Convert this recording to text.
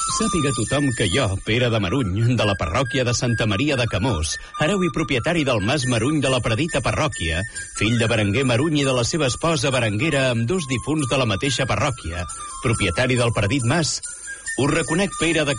Sàpiga tothom que jo, Pere de Maruny, de la parròquia de Santa Maria de Camós, hereu i propietari del Mas Maruny de la predita parròquia, fill de Berenguer Maruny i de la seva esposa Berenguera, ambdós difunts de la mateixa parròquia, propietari del predit mas, us reconec, Pere de